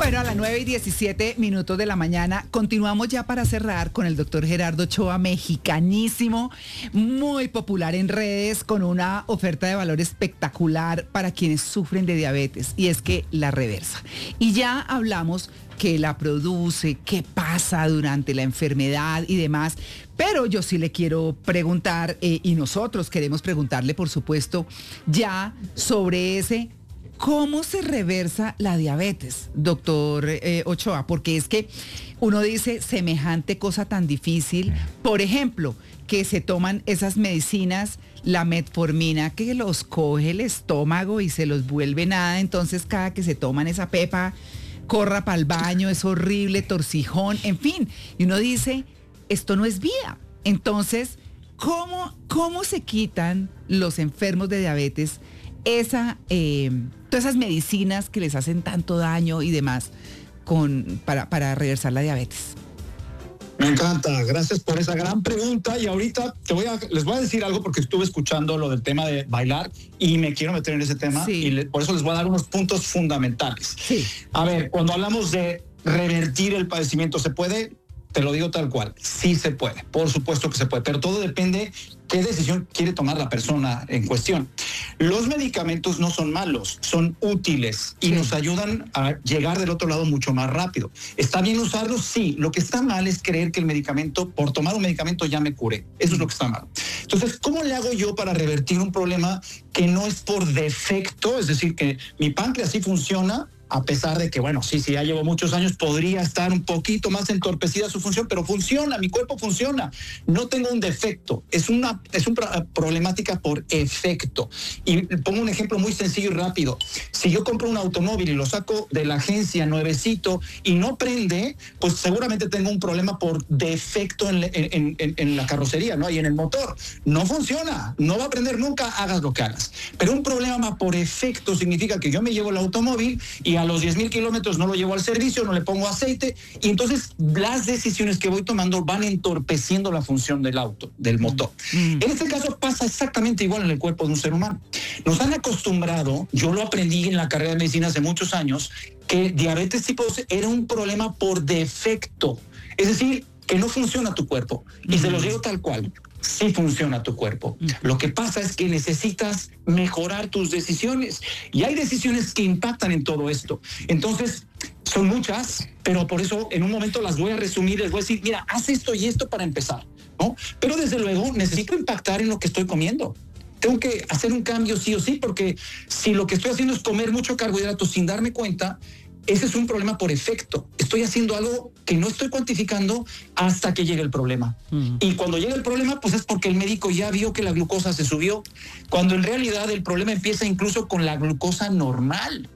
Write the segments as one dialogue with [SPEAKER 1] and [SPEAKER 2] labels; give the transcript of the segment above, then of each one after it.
[SPEAKER 1] Bueno, a las 9:17 de la mañana, continuamos ya para cerrar con el doctor Gerardo Ochoa, mexicanísimo, muy popular en redes, con una oferta de valor espectacular para quienes sufren de diabetes, y es que la reversa. Y ya hablamos que la produce, qué pasa durante la enfermedad y demás, pero yo sí le quiero preguntar, y nosotros queremos preguntarle, por supuesto, ya sobre ese... ¿Cómo se reversa la diabetes, doctor Ochoa? Porque es que uno dice semejante cosa tan difícil. Por ejemplo, que se toman esas medicinas, la metformina, que los coge el estómago y se los vuelve nada. Entonces, cada que se toman esa pepa, corra para el baño, es horrible, torcijón, en fin. Y uno dice, esto no es vida. Entonces, ¿cómo se quitan los enfermos de diabetes todas esas medicinas que les hacen tanto daño y demás para reversar la diabetes?
[SPEAKER 2] Me encanta, gracias por esa gran pregunta. Y ahorita les voy a decir algo porque estuve escuchando lo del tema de bailar y me quiero meter en ese tema, sí. Y por eso les voy a dar unos puntos fundamentales.
[SPEAKER 1] Sí.
[SPEAKER 2] A ver, cuando hablamos de revertir el padecimiento, ¿se puede? Te lo digo tal cual, sí se puede, por supuesto que se puede, pero todo depende qué decisión quiere tomar la persona en cuestión. Los medicamentos no son malos, son útiles y nos ayudan a llegar del otro lado mucho más rápido. ¿Está bien usarlos? Sí. Lo que está mal es creer que el medicamento, por tomar un medicamento ya me curé. Eso es lo que está mal. Entonces, ¿cómo le hago yo para revertir un problema que no es por defecto? Es decir, que mi páncreas sí funciona, a pesar de que, bueno, sí, ya llevo muchos años, podría estar un poquito más entorpecida su función, pero funciona, mi cuerpo funciona. No tengo un defecto, es una problemática por efecto. Y pongo un ejemplo muy sencillo y rápido. Si yo compro un automóvil y lo saco de la agencia nuevecito y no prende, pues seguramente tengo un problema por defecto en la carrocería, ¿no? Y en el motor. No funciona, no va a prender nunca, hagas lo que hagas. Pero un problema por efecto significa que yo me llevo el automóvil y a los 10,000 kilómetros no lo llevo al servicio, no le pongo aceite, y entonces las decisiones que voy tomando van entorpeciendo la función del auto, del motor. En este caso pasa exactamente igual en el cuerpo de un ser humano. Nos han acostumbrado, yo lo aprendí en la carrera de medicina hace muchos años, que diabetes tipo 2 era un problema por defecto. Es decir, que no funciona tu cuerpo. Y se los digo tal cual. Sí funciona tu cuerpo. Lo que pasa es que necesitas mejorar tus decisiones. Y hay decisiones que impactan en todo esto. Entonces, son muchas, pero por eso en un momento las voy a resumir. Les voy a decir, mira, haz esto y esto para empezar, ¿no? Pero desde luego necesito impactar en lo que estoy comiendo. Tengo que hacer un cambio sí o sí, porque si lo que estoy haciendo es comer mucho carbohidrato sin darme cuenta, ese es un problema por efecto. Estoy haciendo algo que no estoy cuantificando hasta que llegue el problema. Y cuando llega el problema, pues es porque el médico ya vio que la glucosa se subió, cuando en realidad el problema empieza incluso con la glucosa normal.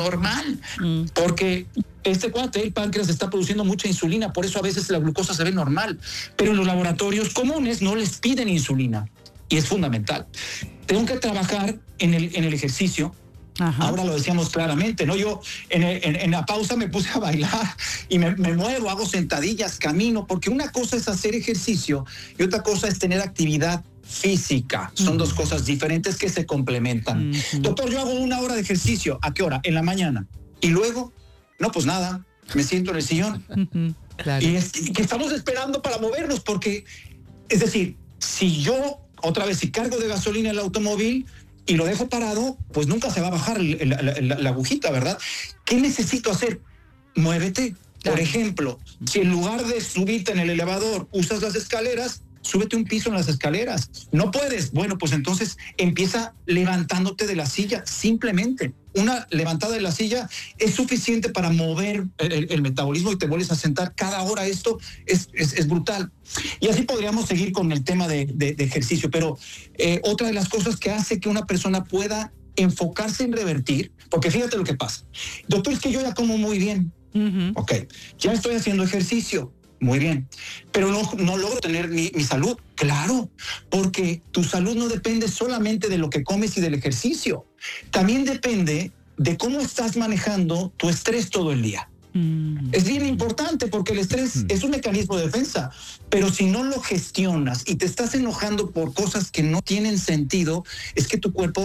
[SPEAKER 2] Porque este cuate, el páncreas, está produciendo mucha insulina, por eso a veces la glucosa se ve normal. Pero en los laboratorios comunes no les piden insulina. Y es fundamental. Tengo que trabajar en el ejercicio. Ajá. Ahora lo decíamos claramente, ¿no? Yo en la pausa me puse a bailar y me muevo, hago sentadillas, camino, porque una cosa es hacer ejercicio y otra cosa es tener actividad física. Son dos cosas diferentes que se complementan. Doctor, yo hago 1 hora de ejercicio. ¿A qué hora? En la mañana. Y luego, no, pues nada, me siento en el sillón.
[SPEAKER 1] Claro.
[SPEAKER 2] Y que estamos esperando para movernos, porque, es decir, si yo, otra vez, si cargo de gasolina el automóvil y lo dejo parado, pues nunca se va a bajar la agujita, ¿verdad? ¿Qué necesito hacer? Muévete. Claro. Por ejemplo, si en lugar de subirte en el elevador usas las escaleras, súbete un piso en las escaleras. ¿No puedes? Bueno, pues entonces empieza levantándote de la silla, simplemente. Una levantada de la silla es suficiente para mover el metabolismo y te vuelves a sentar cada hora. Esto es brutal. Y así podríamos seguir con el tema de ejercicio, pero otra de las cosas que hace que una persona pueda enfocarse en revertir, porque fíjate lo que pasa. Doctor, es que yo ya como muy bien. Ok, ya estoy haciendo ejercicio. Muy bien, pero no logro tener mi salud. Claro, porque tu salud no depende solamente de lo que comes y del ejercicio. También depende de cómo estás manejando tu estrés todo el día. Es bien importante porque el estrés es un mecanismo de defensa, pero si no lo gestionas y te estás enojando por cosas que no tienen sentido, es que tu cuerpo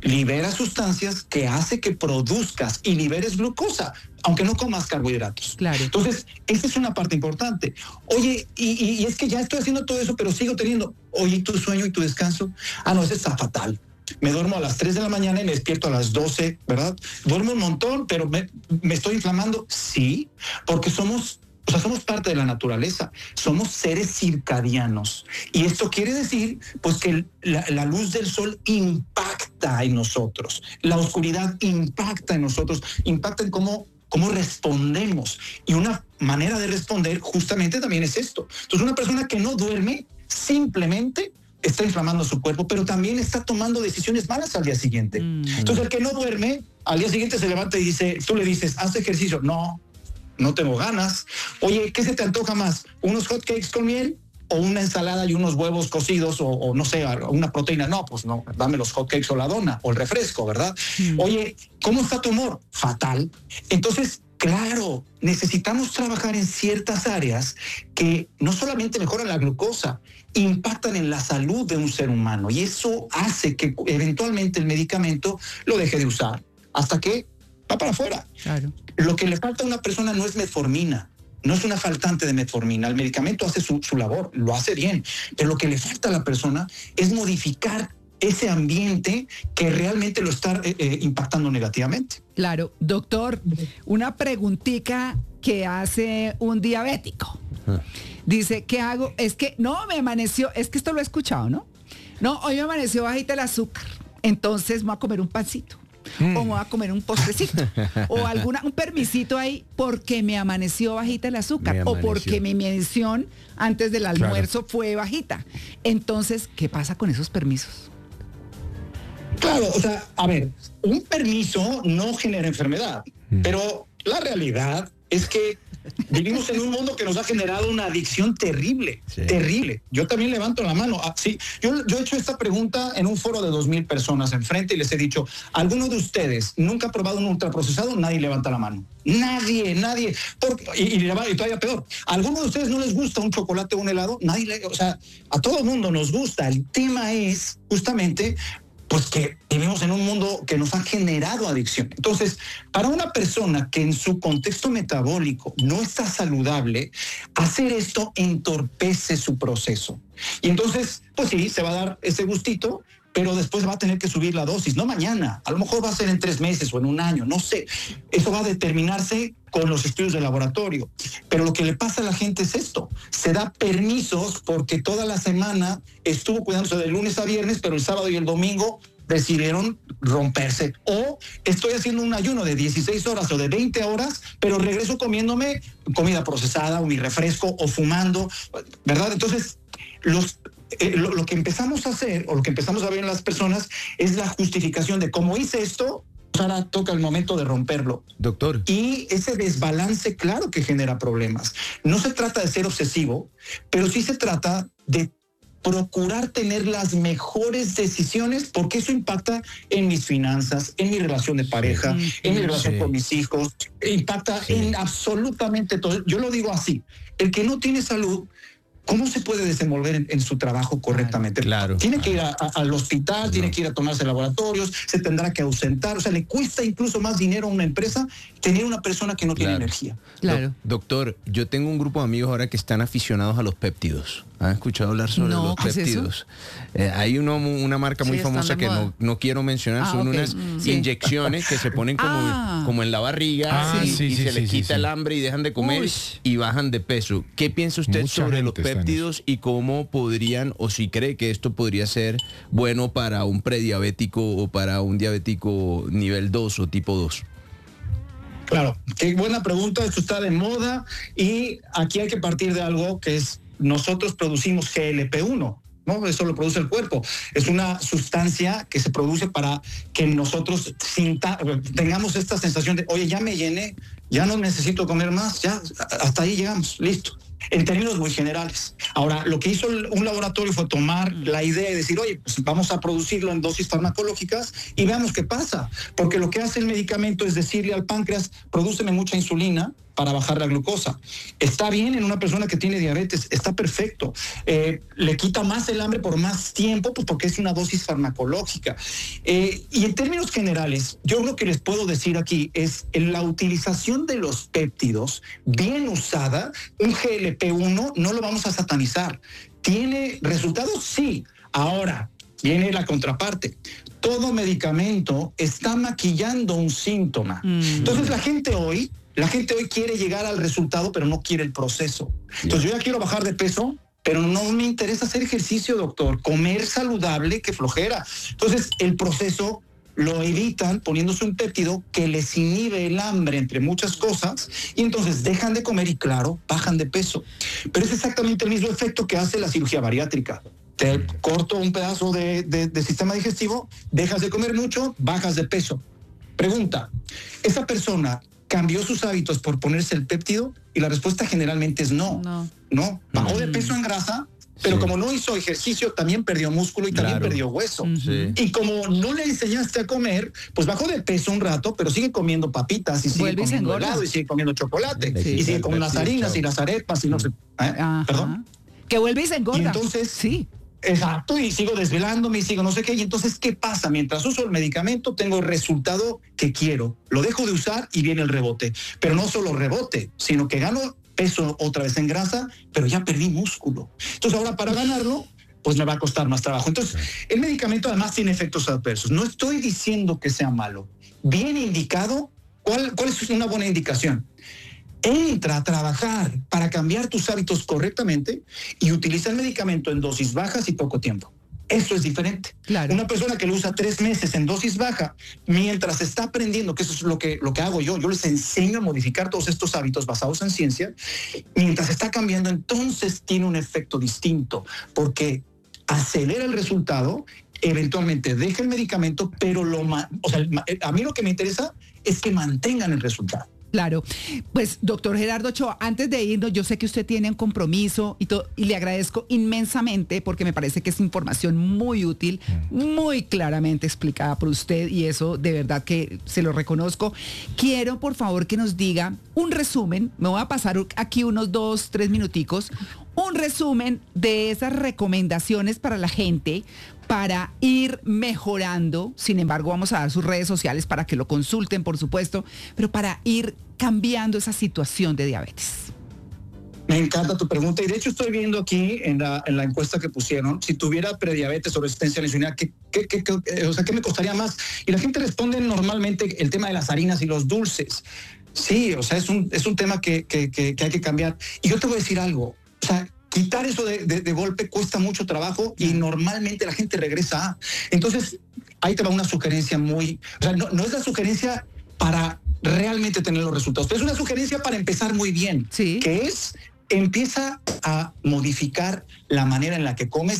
[SPEAKER 2] libera sustancias que hace que produzcas y liberes glucosa, aunque no comas carbohidratos.
[SPEAKER 1] Claro.
[SPEAKER 2] Entonces, esa es una parte importante. Oye, y es que ya estoy haciendo todo eso, pero sigo teniendo, oye, ¿tu sueño y tu descanso? No, ese está fatal. Me duermo a las 3 de la mañana y me despierto a las 12, ¿verdad? Duermo un montón, pero me estoy inflamando. Sí, porque somos parte de la naturaleza, somos seres circadianos. Y esto quiere decir, pues, que la luz del sol impacta en nosotros, la oscuridad impacta en nosotros, impacta en cómo respondemos. Y una manera de responder justamente también es esto. Entonces, una persona que no duerme simplemente está inflamando su cuerpo, pero también está tomando decisiones malas al día siguiente. Entonces, el que no duerme, al día siguiente se levanta y dice, tú le dices, haz ejercicio. No tengo ganas. Oye, ¿qué se te antoja más? ¿Unos hot cakes con miel o una ensalada y unos huevos cocidos o no sé, una proteína? No, pues no, dame los hot cakes o la dona o el refresco, ¿verdad? Oye, ¿cómo está tu humor? Fatal. Entonces, claro, necesitamos trabajar en ciertas áreas que no solamente mejoran la glucosa, impactan en la salud de un ser humano, y eso hace que eventualmente el medicamento lo deje de usar hasta que va para afuera.
[SPEAKER 1] Claro.
[SPEAKER 2] Lo que le falta a una persona no es metformina, no es una faltante de metformina. El medicamento hace su labor, lo hace bien, pero lo que le falta a la persona es modificar ese ambiente que realmente lo está impactando negativamente.
[SPEAKER 1] Claro. Doctor, una preguntita que hace un diabético. Dice, ¿qué hago? Es que no, me amaneció, es que esto lo he escuchado, ¿no? No, hoy me amaneció bajita el azúcar, entonces me voy a comer un pancito. O me voy a comer un postrecito o un permisito ahí porque me amaneció bajita el azúcar o porque mi medición antes del almuerzo fue bajita. Entonces, ¿qué pasa con esos permisos?
[SPEAKER 2] Claro, o sea, a ver, un permiso no genera enfermedad, pero la realidad es que vivimos en un mundo que nos ha generado una adicción terrible, terrible. Yo también levanto la mano. Sí, yo he hecho esta pregunta en un foro de 2,000 personas enfrente y les he dicho, ¿alguno de ustedes nunca ha probado un ultraprocesado? Nadie levanta la mano. Nadie. Y todavía peor, ¿a alguno de ustedes no les gusta un chocolate o un helado? O sea, a todo el mundo nos gusta. El tema es justamente pues que vivimos en un mundo que nos ha generado adicción. Entonces, para una persona que en su contexto metabólico no está saludable, hacer esto entorpece su proceso. Y entonces, pues sí, se va a dar ese gustito, pero después va a tener que subir la dosis, no mañana, a lo mejor va a ser en 3 meses o en 1 año, no sé. Eso va a determinarse con los estudios de laboratorio. Pero lo que le pasa a la gente es esto, se da permisos porque toda la semana estuvo cuidándose de lunes a viernes, pero el sábado y el domingo decidieron romperse. O estoy haciendo un ayuno de 16 horas o de 20 horas, pero regreso comiéndome comida procesada o mi refresco o fumando, ¿verdad? Entonces, lo que empezamos a hacer o lo que empezamos a ver en las personas es la justificación de cómo hice esto, ahora toca el momento de romperlo.
[SPEAKER 3] Doctor.
[SPEAKER 2] Y ese desbalance, claro que genera problemas. No se trata de ser obsesivo, pero sí se trata de procurar tener las mejores decisiones, porque eso impacta en mis finanzas, en mi relación de pareja, en mi relación con mis hijos, impacta en absolutamente todo. Yo lo digo así, el que no tiene salud, ¿cómo se puede desenvolver en su trabajo correctamente?
[SPEAKER 3] Claro.
[SPEAKER 2] Tiene que ir al hospital, tiene que ir a tomarse laboratorios, se tendrá que ausentar, o sea, le cuesta incluso más dinero a una empresa tener una persona que no tiene energía.
[SPEAKER 1] Claro.
[SPEAKER 3] Doctor, yo tengo un grupo de amigos ahora que están aficionados a los péptidos. ¿Han escuchado hablar sobre los péptidos? Hay una marca muy famosa que no quiero mencionar, son unas inyecciones que se ponen como en la barriga y se les quita el hambre y dejan de comer y bajan de peso. ¿Qué piensa usted sobre los péptidos y cómo podrían, o si cree que esto podría ser bueno para un prediabético o para un diabético nivel 2 o tipo 2?
[SPEAKER 2] Claro, qué buena pregunta, esto está de moda y aquí hay que partir de algo que es, nosotros producimos GLP-1, ¿no? Eso lo produce el cuerpo. Es una sustancia que se produce para que nosotros tengamos esta sensación de, oye, ya me llené, ya no necesito comer más, ya hasta ahí llegamos, listo. En términos muy generales. Ahora, lo que hizo un laboratorio fue tomar la idea y decir, oye, pues vamos a producirlo en dosis farmacológicas y veamos qué pasa. Porque lo que hace el medicamento es decirle al páncreas, prodúceme mucha insulina, para bajar la glucosa. Está bien en una persona que tiene diabetes, está perfecto. Le quita más el hambre por más tiempo, pues porque es una dosis farmacológica. Y en términos generales, yo lo que les puedo decir aquí es la utilización de los péptidos bien usada. Un GLP-1 no lo vamos a satanizar. ¿Tiene resultados? Sí. Ahora, viene la contraparte. Todo medicamento está maquillando un síntoma. Entonces la gente hoy quiere llegar al resultado, pero no quiere el proceso. Entonces yo ya quiero bajar de peso, pero no me interesa hacer ejercicio, doctor. Comer saludable, que flojera. Entonces el proceso lo evitan poniéndose un péptido que les inhibe el hambre, entre muchas cosas, y entonces dejan de comer y, claro, bajan de peso. Pero es exactamente el mismo efecto que hace la cirugía bariátrica. Te corto un pedazo de sistema digestivo, dejas de comer mucho, bajas de peso. Pregunta, ¿esa persona cambió sus hábitos por ponerse el péptido? Y la respuesta generalmente es no. No. Bajó de peso en grasa, pero como no hizo ejercicio, también perdió músculo y también perdió hueso. Y como no le enseñaste a comer, pues bajó de peso un rato, pero sigue comiendo papitas y sigue comiendo helado y sigue comiendo chocolate y sigue comiendo las harinas y las arepas y no sé. ¿Perdón?
[SPEAKER 1] Que vuelve y se engorda.
[SPEAKER 2] Y entonces, sí. Exacto, y sigo desvelándome y sigo no sé qué. Y entonces, ¿qué pasa? Mientras uso el medicamento, tengo el resultado que quiero. Lo dejo de usar y viene el rebote. Pero no solo rebote, sino que gano peso otra vez en grasa, pero ya perdí músculo. Entonces, ahora para ganarlo, pues me va a costar más trabajo. Entonces, el medicamento además tiene efectos adversos. No estoy diciendo que sea malo. Bien indicado, ¿cuál es una buena indicación? Entra a trabajar para cambiar tus hábitos correctamente y utiliza el medicamento en dosis bajas y poco tiempo. Eso es diferente. Claro. Una persona que lo usa 3 meses en dosis baja, mientras está aprendiendo, que eso es lo que hago yo les enseño a modificar todos estos hábitos basados en ciencia, mientras está cambiando, entonces tiene un efecto distinto, porque acelera el resultado, eventualmente deja el medicamento, pero a mí lo que me interesa es que mantengan el resultado.
[SPEAKER 1] Claro. Pues, doctor Gerardo Ochoa, antes de irnos, yo sé que usted tiene un compromiso y le agradezco inmensamente porque me parece que es información muy útil, muy claramente explicada por usted y eso de verdad que se lo reconozco. Quiero, por favor, que nos diga un resumen, me voy a pasar aquí unos 2, 3 minuticos, un resumen de esas recomendaciones para la gente para ir mejorando. Sin embargo, vamos a dar sus redes sociales para que lo consulten, por supuesto, pero para ir cambiando esa situación de diabetes.
[SPEAKER 2] Me encanta tu pregunta y de hecho estoy viendo aquí en la encuesta que pusieron, si tuviera prediabetes o resistencia a la insulina, ¿qué me costaría más? Y la gente responde normalmente el tema de las harinas y los dulces. Sí, o sea, es un tema que hay que cambiar. Y yo te voy a decir algo, o sea, quitar eso de golpe cuesta mucho trabajo y normalmente la gente regresa. Entonces, ahí te va una sugerencia no es la sugerencia para realmente tener los resultados, pero es una sugerencia para empezar muy bien, que es, empieza a modificar la manera en la que comes